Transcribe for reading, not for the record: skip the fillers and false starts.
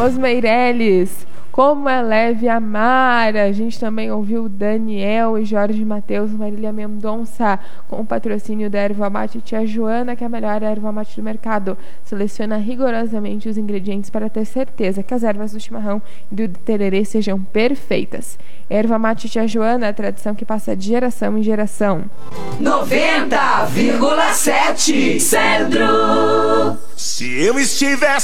Os Meirelles, como é leve amar. A gente também ouviu Daniel e Jorge Mateus, Marília Mendonça, com o patrocínio da Erva Mate Tia Joana, que é a melhor erva mate do mercado. Seleciona rigorosamente os ingredientes para ter certeza que as ervas do chimarrão e do tererê sejam perfeitas. Erva Mate Tia Joana, a tradição que passa de geração em geração. 90,7 Centro. Se eu estivesse